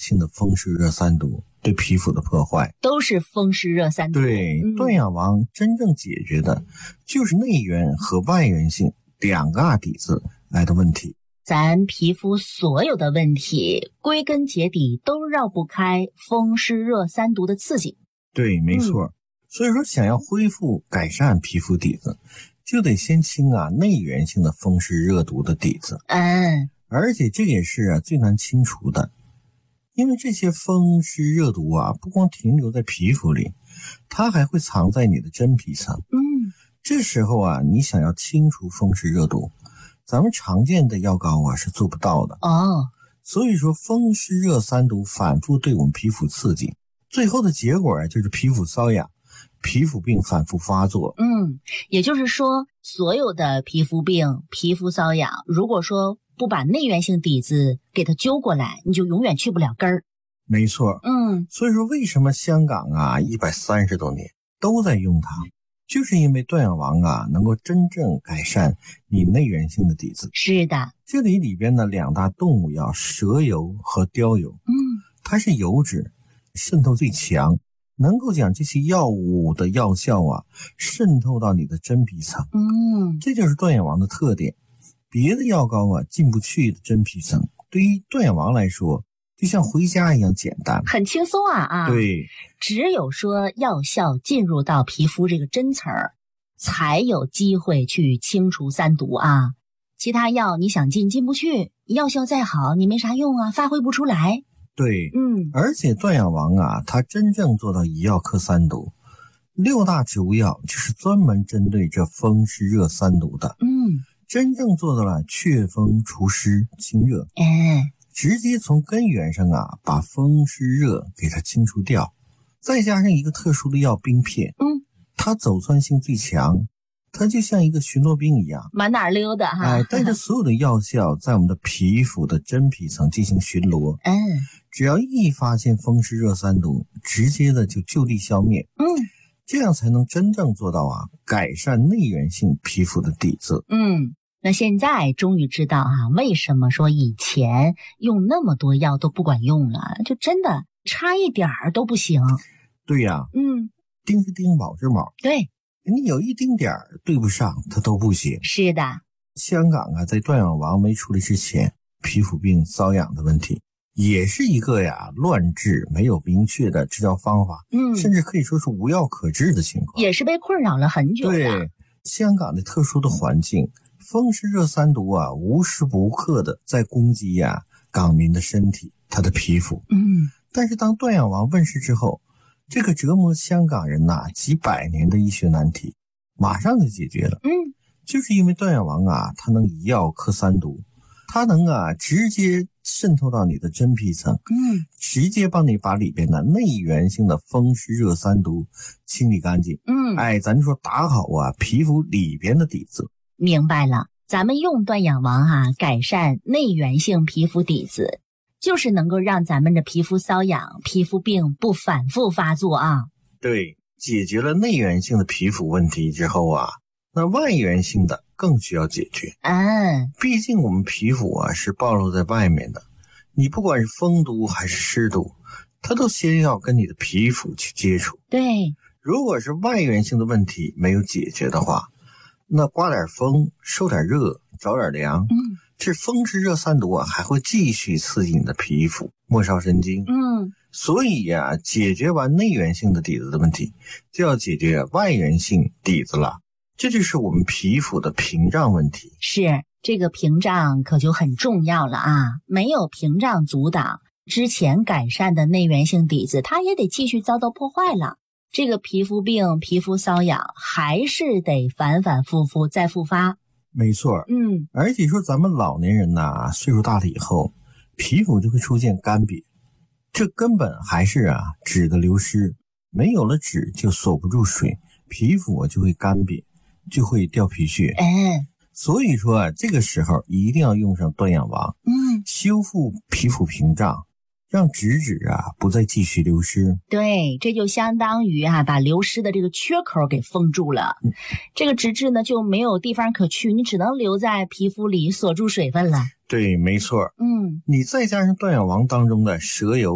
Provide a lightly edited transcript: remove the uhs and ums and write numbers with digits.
性的风湿热三毒对皮肤的破坏， 都是风湿热三毒。 对，断氧王真正解决的就是内源和外源性两个底子来的问题。 咱皮肤所有的问题归根结底都绕不开风湿热三毒的刺激。 对，没错。所以说想要恢复改善皮肤底子，就得先清内源性的风湿热毒的底子。而且这也是最难清除的，因为这些风湿热毒不光停留在皮肤里，它还会藏在你的真皮层。这时候你想要清除风湿热毒，咱们常见的药膏是做不到的。所以说风湿热三毒反复对我们皮肤刺激，最后的结果就是皮肤瘙痒，皮肤病反复发作。 也就是说所有的皮肤病、皮肤瘙痒，如果说不把内源性底子给它揪过来，你就永远去不了根儿。 没错。所以说为什么香港130多年都在用它，就是因为断氧王能够真正改善你内源性的底子。 是的， 这里边的两大动物药蛇油和貂油，它是油脂渗透最强，能够将这些药物的药效渗透到你的真皮层。这就是断氧王的特点。别的药膏进不去的真皮层，对于断氧王来说就像回家一样简单， 很轻松对， 只有说药效进入到皮肤这个真层儿，才有机会去清除三毒其他药你想进不去，药效再好你没啥用发挥不出来。 对，而且断氧王它真正做到一药克三毒，6大植物药就是专门针对这风湿热三毒的。真正做到了祛风除湿清热，直接从根源上把风湿热给它清除掉。再加上一个特殊的药冰片，它走窜性最强，它就像一个巡逻兵一样， 满哪儿溜达带着所有的药效在我们的皮肤的真皮层进行巡逻。只要一发现风湿热三毒，直接的就地消灭。这样才能真正做到改善内源性皮肤的底子。 那现在终于知道为什么说以前用那么多药都不管用了，就真的差一点儿都不行。 对呀，丁是丁，卯是卯， 对， 你有一丁点儿对不上，它都不行。 是的， 香港在断氧王没处理之前，皮肤病瘙痒的问题也是一个乱治，没有明确的治疗方法，甚至可以说是无药可治的情况， 也是被困扰了很久了。 对，香港的特殊的环境，风湿热三毒无时不刻的在攻击港民的身体，他的皮肤。但是当断氧王问世之后，这个折磨香港人几百年的医学难题马上就解决了。就是因为断氧王它能一药克三毒，它能直接渗透到你的真皮层，直接帮你把里边的内源性的风湿热三毒清理干净。咱就说打好皮肤里边的底子。 明白了，咱们用断氧王改善内源性皮肤底子，就是能够让咱们的皮肤瘙痒、皮肤病不反复发作对，解决了内源性的皮肤问题之后那外源性的更需要解决。毕竟我们皮肤是暴露在外面的，你不管是风毒还是湿毒，它都先要跟你的皮肤去接触。 对， 如果是外源性的问题没有解决的话，那刮点风，受点热，着点凉，这风湿热三毒还会继续刺激你的皮肤，末梢神经。所以解决完内源性的底子的问题，就要解决外源性底子了。这就是我们皮肤的屏障问题。 是，这个屏障可就很重要了没有屏障阻挡，之前改善的内源性底子它也得继续遭到破坏了。这个皮肤病、皮肤瘙痒还是得反反复复再复发。 没错。而且说咱们老年人岁数大了以后，皮肤就会出现干瘪，这根本还是脂的流失，没有了脂就锁不住水，皮肤就会干瘪，就会掉皮屑。所以说这个时候一定要用上断氧王，修复皮肤屏障，让脂不再继续流失。 对，这就相当于把流失的这个缺口给封住了。这个脂质呢就没有地方可去，你只能留在皮肤里锁住水分了。 对，没错。你再加上断氧王当中的蛇油